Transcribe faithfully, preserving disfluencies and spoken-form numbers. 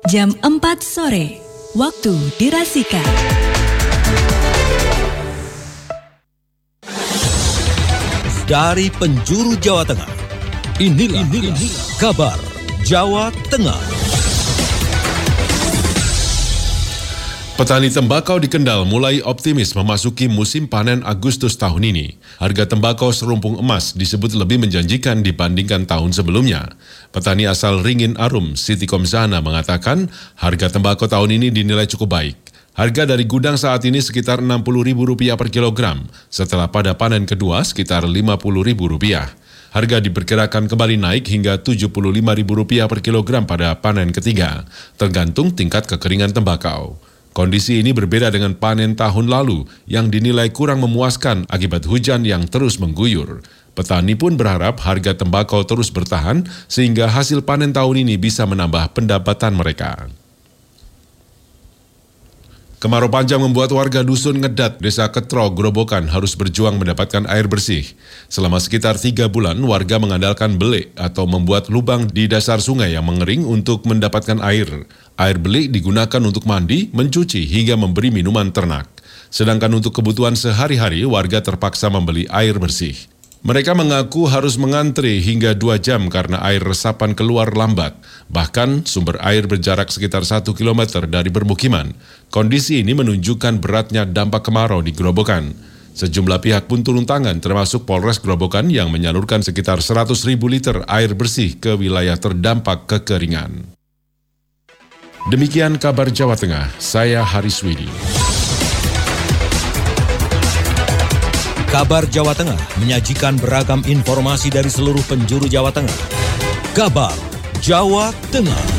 jam empat sore, waktu dirasika. Dari penjuru Jawa Tengah, inilah, inilah, inilah kabar Jawa Tengah. Petani tembakau di Kendal mulai optimis memasuki musim panen Agustus tahun ini. Harga tembakau serumpung emas disebut lebih menjanjikan dibandingkan tahun sebelumnya. Petani asal Ringin Arum, Siti Komzana mengatakan harga tembakau tahun ini dinilai cukup baik. Harga dari gudang saat ini sekitar enam puluh ribu rupiah per kilogram, setelah pada panen kedua sekitar lima puluh ribu rupiah. Harga diperkirakan kembali naik hingga tujuh puluh lima ribu rupiah per kilogram pada panen ketiga, tergantung tingkat kekeringan tembakau. Kondisi ini berbeda dengan panen tahun lalu yang dinilai kurang memuaskan akibat hujan yang terus mengguyur. Petani pun berharap harga tembakau terus bertahan sehingga hasil panen tahun ini bisa menambah pendapatan mereka. Kemarau panjang membuat warga Dusun Ngedat, Desa Ketro, Grobogan harus berjuang mendapatkan air bersih. Selama sekitar tiga bulan, warga mengandalkan belik atau membuat lubang di dasar sungai yang mengering untuk mendapatkan air. Air belik digunakan untuk mandi, mencuci, hingga memberi minuman ternak. Sedangkan untuk kebutuhan sehari-hari, warga terpaksa membeli air bersih. Mereka mengaku harus mengantri hingga dua jam karena air resapan keluar lambat. Bahkan sumber air berjarak sekitar satu kilometer dari permukiman. Kondisi ini menunjukkan beratnya dampak kemarau di Grobogan. Sejumlah pihak pun turun tangan termasuk Polres Grobogan yang menyalurkan sekitar seratus ribu liter air bersih ke wilayah terdampak kekeringan. Demikian kabar Jawa Tengah, saya Haris Widi. Kabar Jawa Tengah menyajikan beragam informasi dari seluruh penjuru Jawa Tengah. Kabar Jawa Tengah.